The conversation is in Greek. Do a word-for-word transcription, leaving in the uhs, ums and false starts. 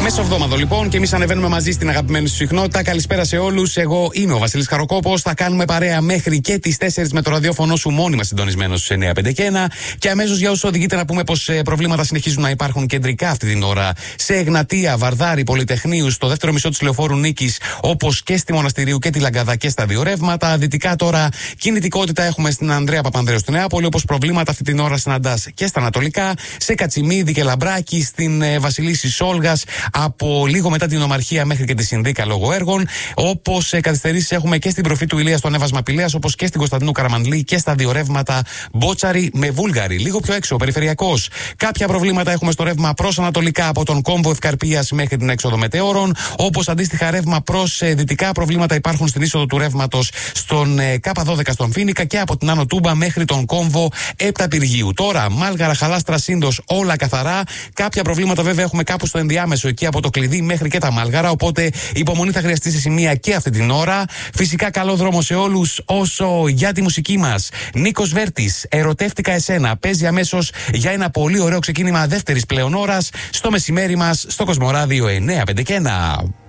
Μεσοβδόμαδο λοιπόν και εμείς ανεβαίνουμε μαζί στην αγαπημένη σου συχνότητα. Καλησπέρα σε όλους. Εγώ είμαι ο Βασίλης Χαροκόπος. Θα κάνουμε παρέα μέχρι και τις τέσσερις με το ραδιόφωνο σου μόνιμα συντονισμένος στους εννιά πέντε και ένα. Και αμέσως για όσους οδηγείτε να πούμε πως ε, προβλήματα συνεχίζουν να υπάρχουν κεντρικά αυτή την ώρα σε Εγνατία, Βαρδάρη, Πολυτεχνείου, στο δεύτερο μισό της Λεωφόρου Νίκης, όπως και στη Μοναστηρίου και τη Λαγκαδά και στα δύο ρεύματα. Δυτικά τώρα κινητικότητα έχουμε στην Ανδρέα Παπανδρέου στη Νεάπολη, όπως προβλήματα αυτή την ώρα συναντάς και στα Ανατολικά, σε Κατσιμίδη και Λαμπράκη, στην ε, Βασιλίσση Σόλγας, από λίγο μετά την Ομαρχία μέχρι και τη Συνδίκα λόγω έργων. Όπως ε, καθυστερήσεις έχουμε και στην προφή του Ηλία στο Εύασμα Πηλαίας, όπως και στην Κωνσταντινού Καραμανλή και στα δύο ρεύματα Μπότσαρη με Βούλγαρη. Λίγο πιο έξω, περιφερειακός. Κάποια προβλήματα έχουμε στο ρεύμα προς Ανατολικά από τον κόμβο Ευκαρπίας μέχρι την έξοδο Μετεώρων. Όπως αντίστοιχα ρεύμα προς ε, δυτικά προβλήματα υπάρχουν στην είσοδο του ρεύματος στον ε, Κάπα δώδεκα στον Φίνικα και από την Άνω Τούμπα μέχρι τον κόμβο Έπτα Πυργίου. Τώρα, Μάλγαρα, Χαλάστρα, Σύνδος, όλα καθαρά. Κάποια προβλήματα βέβαια έχουμε κάπου στο ενδιάμεσο εκεί από το Κλειδί μέχρι και τα Μάλγαρα. Οπότε υπομονή θα χρειαστεί σε σημεία και αυτή την ώρα. Φυσικά, καλό δρόμο σε όλους. Όσο για τη μουσική μας, Νίκος Βέρτης, Ερωτεύτηκα Εσένα, παίζει αμέσως για ένα πολύ ωραίο ξεκίνημα δεύτερης πλέον ώρας στο μεσημέρι μας στο Κοσμοράδιο εννιά πέντε και ένα.